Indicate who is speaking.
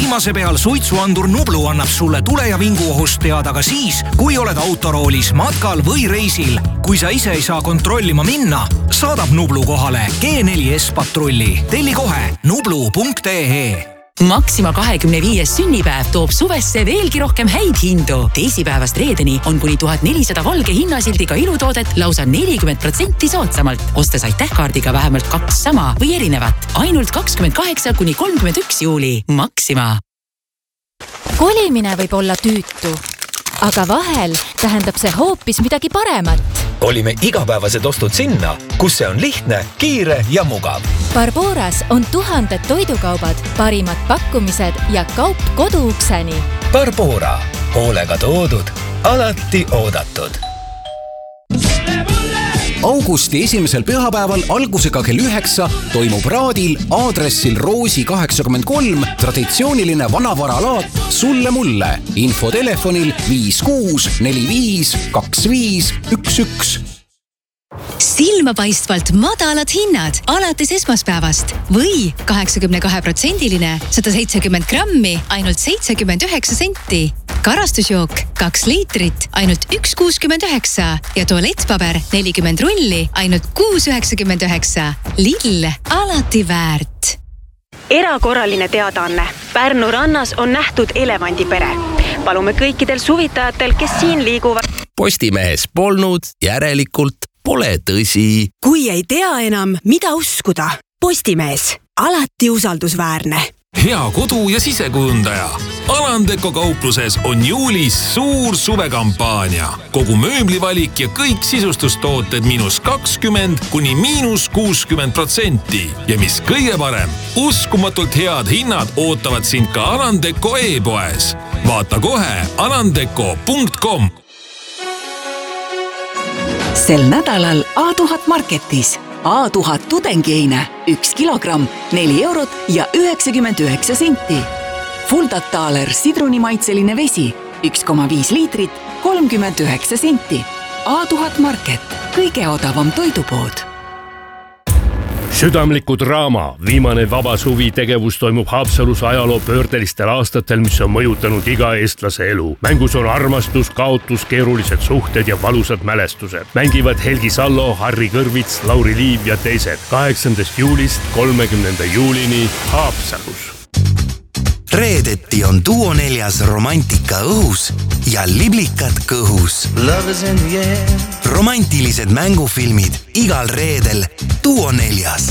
Speaker 1: viimase peal suitsuandur Nublu annab sulle tule- ja vinguohust teada ka siis, kui oled autoroolis, matkal või reisil. Kui sa ise ei saa kontrollima minna, saadab Nublu kohale G4S patrulli. Telli kohe nublu.ee.
Speaker 2: Maxima 25. sünnipäev toob suvesse veelgi rohkem häid hindu. Teisipäevast reedeni on kuni 1400 valge hinnasildiga ilutoodet lausa 40% soodsamalt. Ostes aitähkaardiga vähemalt 2 sama või erinevat. Ainult 28 kuni 31 juuli. Maxima.
Speaker 3: Kolimine võib olla tüütu, aga vahel tähendab see hoopis midagi paremat.
Speaker 4: Kolime igapäevased ostud sinna, kus see on lihtne, kiire ja mugav.
Speaker 3: Barboras on 1000 toidukaubad, parimad pakkumised ja kaup koduukseni.
Speaker 4: Barbora. Hoolega toodud, alati oodatud.
Speaker 5: Augusti esimesel pühapäeval algusega kell 9 toimub Raadil aadressil Roosi 83 traditsiooniline vanavaralaat Sulle mulle. Info telefonil 5645 2511.
Speaker 6: Silmapaistvalt madalad hinnad alates esmaspäevast või 82%-line 170 grammi ainult 79 senti. Karastusjook 2 liitrit ainult 1,69 ja tualettpaber 40 rulli ainult 6,99. Lidl, alati väärt.
Speaker 7: Erakorraline teadaanne. Pärnu rannas on nähtud elevandipere. Palume kõikidel suvitajatel, kes siin liiguvad.
Speaker 8: Postimehes polnud, järelikult pole tõsi.
Speaker 9: Kui ei tea enam, mida uskuda, Postimees, alati usaldusväärne.
Speaker 10: Hea kodu- ja sisekujundaja. Alandeko kaupluses on juulis suur suvekampaania. Kogu mööblivalik ja kõik sisustustooted -20 kuni -60%. Ja mis kõige parem, uskumatult head hinnad ootavad sind ka Alandeko e-poes. Vaata kohe alandeko.com.
Speaker 2: Sel nädalal A1000 Marketis. A1000 tudengieine 1 kilogramm 4 eurot ja 99 senti. Fuldataaler sidrunimaitseline vesi 1,5 liitrit 39 senti. A1000 Market, kõige odavam toidupood.
Speaker 11: Südamliku draama viimane vaba suvi tegevus toimub Haapsalus ajaloo pöördelistel aastatel, mis on mõjutanud iga eestlase elu. Mängus on armastus, kaotus, keerulised suhted ja valusad mälestused. Mängivad Helgi Sallo, Harri Kõrvits, Lauri Liiv ja teised. 8. juulist 30. juulini Haapsalus.
Speaker 12: Reedeti on Duo 4 romantika õhus ja liblikad kõhus. Romantilised mängufilmid igal reedel Duo 4.